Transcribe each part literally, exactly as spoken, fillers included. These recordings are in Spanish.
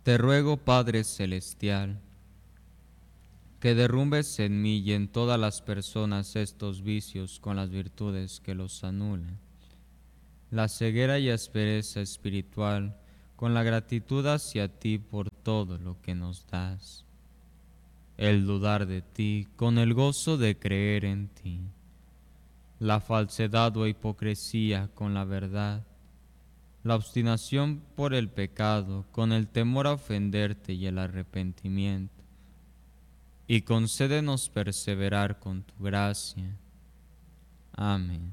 Te ruego, Padre Celestial, que derrumbes en mí y en todas las personas estos vicios con las virtudes que los anulan, la ceguera y aspereza espiritual con la gratitud hacia ti por todo lo que nos das, el dudar de ti con el gozo de creer en ti, la falsedad o hipocresía con la verdad, la obstinación por el pecado con el temor a ofenderte y el arrepentimiento, y concédenos perseverar con tu gracia. Amén.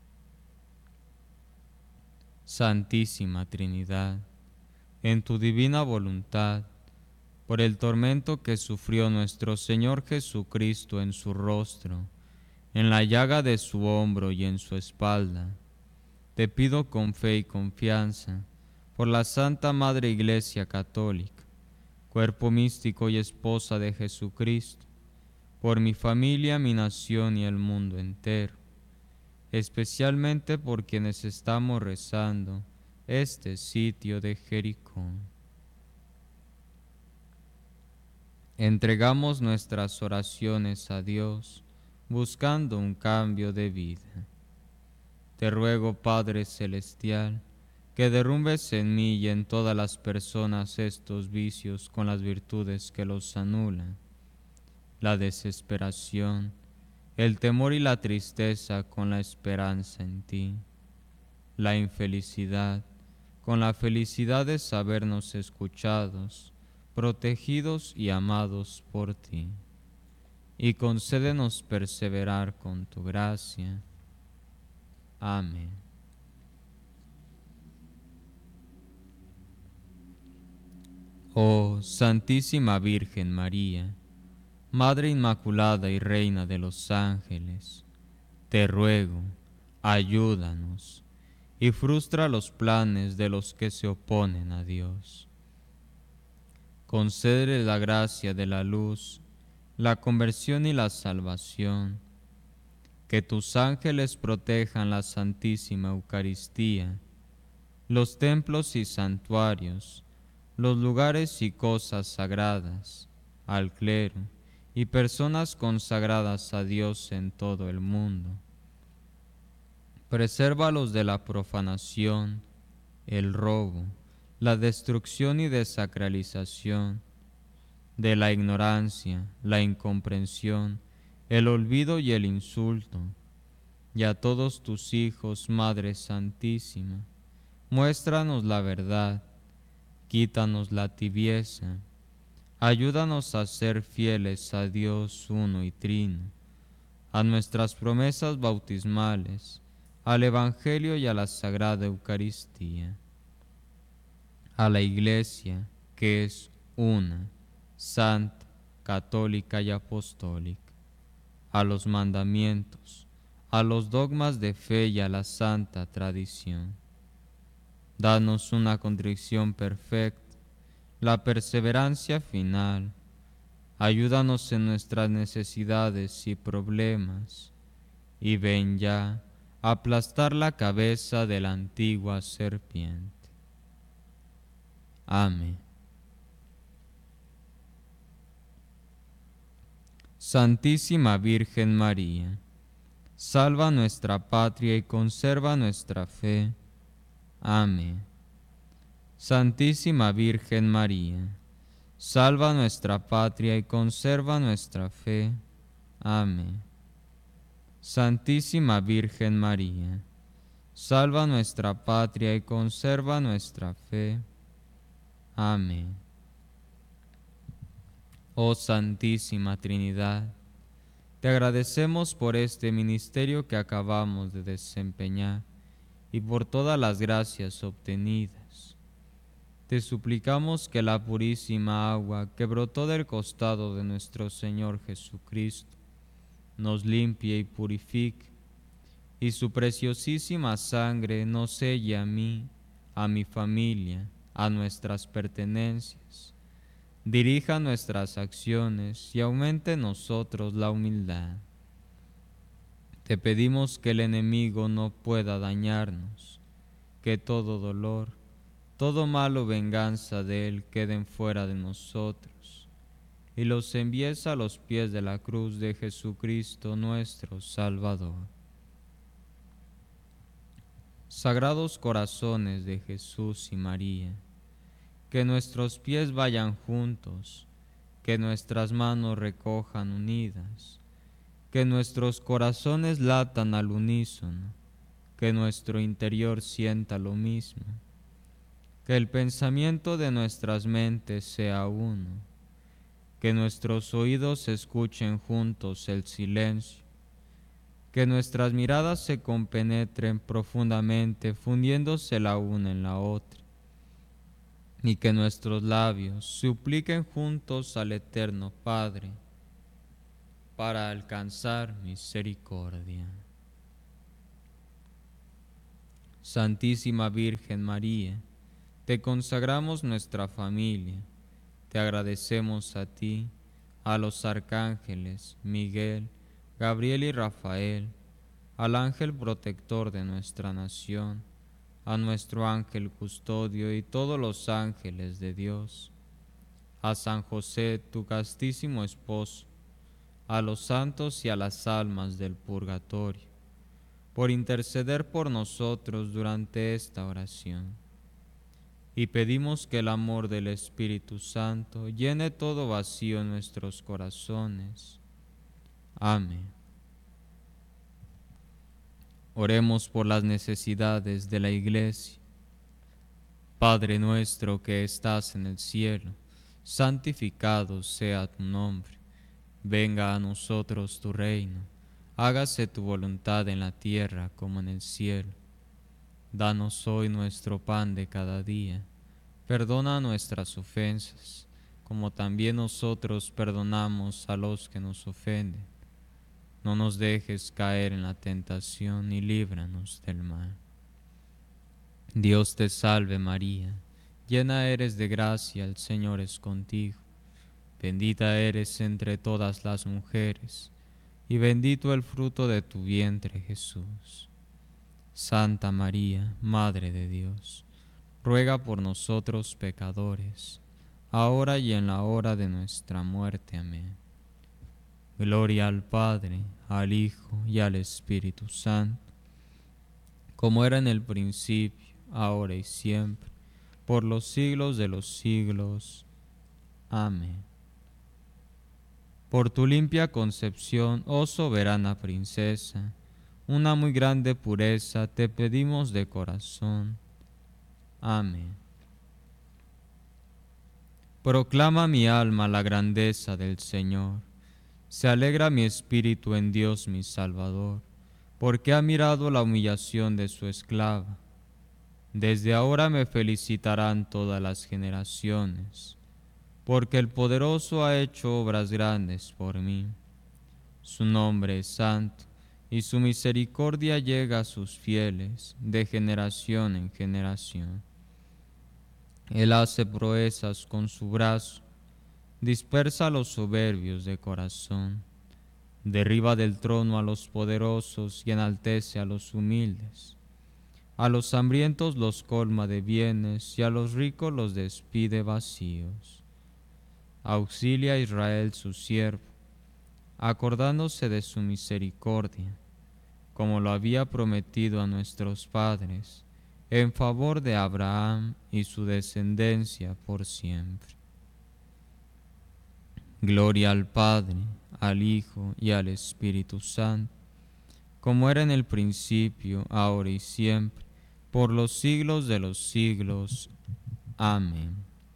Santísima Trinidad, en tu divina voluntad, por el tormento que sufrió nuestro Señor Jesucristo en su rostro, en la llaga de su hombro y en su espalda, te pido con fe y confianza, por la Santa Madre Iglesia Católica, cuerpo místico y esposa de Jesucristo, por mi familia, mi nación y el mundo entero, especialmente por quienes estamos rezando este sitio de Jericó. Entregamos nuestras oraciones a Dios, buscando un cambio de vida. Te ruego, Padre Celestial, que derrumbes en mí y en todas las personas estos vicios con las virtudes que los anulan, la desesperación, el temor y la tristeza con la esperanza en ti, la infelicidad con la felicidad de sabernos escuchados, protegidos y amados por ti, y concédenos perseverar con tu gracia. Amén. Oh Santísima Virgen María, Madre Inmaculada y Reina de los ángeles, te ruego, ayúdanos y frustra los planes de los que se oponen a Dios. Concédele la gracia de la luz, la conversión y la salvación. Que tus ángeles protejan la Santísima Eucaristía, los templos y santuarios, los lugares y cosas sagradas, al clero y personas consagradas a Dios en todo el mundo. Presérvalos de la profanación, el robo, la destrucción y desacralización, de la ignorancia, la incomprensión, el olvido y el insulto. Y a todos tus hijos, Madre Santísima, muéstranos la verdad, quítanos la tibieza, ayúdanos a ser fieles a Dios uno y trino, a nuestras promesas bautismales, al Evangelio y a la Sagrada Eucaristía, a la Iglesia, que es una, santa, católica y apostólica, a los mandamientos, a los dogmas de fe y a la santa tradición. Danos una contrición perfecta, la perseverancia final. Ayúdanos en nuestras necesidades y problemas, y ven ya a aplastar la cabeza de la antigua serpiente. Amén. Santísima Virgen María, salva nuestra patria y conserva nuestra fe. Amén. Santísima Virgen María, salva nuestra patria y conserva nuestra fe. Amén. Santísima Virgen María, salva nuestra patria y conserva nuestra fe. Amén. Oh Santísima Trinidad, te agradecemos por este ministerio que acabamos de desempeñar y por todas las gracias obtenidas. Te suplicamos que la purísima agua que brotó del costado de nuestro Señor Jesucristo nos limpie y purifique, y su preciosísima sangre nos selle a mí, a mi familia, a nuestras pertenencias, dirija nuestras acciones y aumente en nosotros la humildad. Te pedimos que el enemigo no pueda dañarnos, que todo dolor, todo mal o venganza de él queden fuera de nosotros, y los envíes a los pies de la cruz de Jesucristo nuestro Salvador. Sagrados corazones de Jesús y María, que nuestros pies vayan juntos, que nuestras manos recojan unidas, que nuestros corazones latan al unísono, que nuestro interior sienta lo mismo, que el pensamiento de nuestras mentes sea uno, que nuestros oídos escuchen juntos el silencio, que nuestras miradas se compenetren profundamente fundiéndose la una en la otra, y que nuestros labios supliquen juntos al Eterno Padre para alcanzar misericordia. Santísima Virgen María, te consagramos nuestra familia, te agradecemos a ti, a los arcángeles Miguel, Gabriel y Rafael, al ángel protector de nuestra nación, a nuestro ángel custodio y todos los ángeles de Dios, a San José, tu castísimo esposo, a los santos y a las almas del purgatorio, por interceder por nosotros durante esta oración. Y pedimos que el amor del Espíritu Santo llene todo vacío en nuestros corazones. Amén. Oremos por las necesidades de la Iglesia. Padre nuestro que estás en el cielo, santificado sea tu nombre. Venga a nosotros tu reino. Hágase tu voluntad en la tierra como en el cielo. Danos hoy nuestro pan de cada día. Perdona nuestras ofensas, como también nosotros perdonamos a los que nos ofenden. No nos dejes caer en la tentación y líbranos del mal. Dios te salve María, llena eres de gracia, el Señor es contigo. Bendita eres entre todas las mujeres, y bendito el fruto de tu vientre Jesús. Santa María, Madre de Dios, ruega por nosotros pecadores, ahora y en la hora de nuestra muerte. Amén. Gloria al Padre, al Hijo y al Espíritu Santo, como era en el principio, ahora y siempre, por los siglos de los siglos. Amén. Por tu limpia concepción, oh soberana princesa, una muy grande pureza te pedimos de corazón. Amén. Proclama mi alma la grandeza del Señor. Se alegra mi espíritu en Dios mi Salvador, porque ha mirado la humillación de su esclava. Desde ahora me felicitarán todas las generaciones, porque el poderoso ha hecho obras grandes por mí. Su nombre es santo, y su misericordia llega a sus fieles de generación en generación. Él hace proezas con su brazo, dispersa a los soberbios de corazón, derriba del trono a los poderosos y enaltece a los humildes. A los hambrientos los colma de bienes y a los ricos los despide vacíos. Auxilia a Israel su siervo, acordándose de su misericordia, como lo había prometido a nuestros padres, en favor de Abraham y su descendencia por siempre. Gloria al Padre, al Hijo y al Espíritu Santo, como era en el principio, ahora y siempre, por los siglos de los siglos. Amén.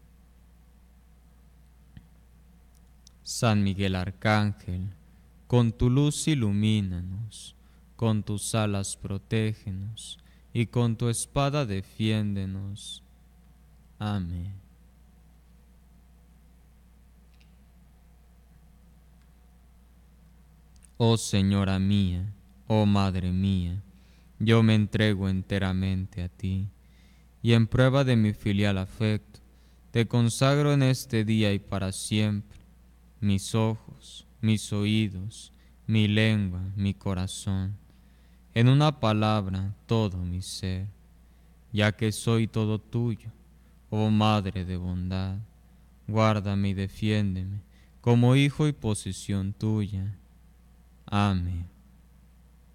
San Miguel Arcángel, con tu luz ilumínanos, con tus alas protégenos, y con tu espada defiéndenos. Amén. Oh Señora mía, oh Madre mía, yo me entrego enteramente a ti, y en prueba de mi filial afecto, te consagro en este día y para siempre mis ojos, mis oídos, mi lengua, mi corazón, en una palabra todo mi ser, ya que soy todo tuyo, Oh Madre de bondad, guárdame y defiéndeme como hijo y posesión tuya. Amén.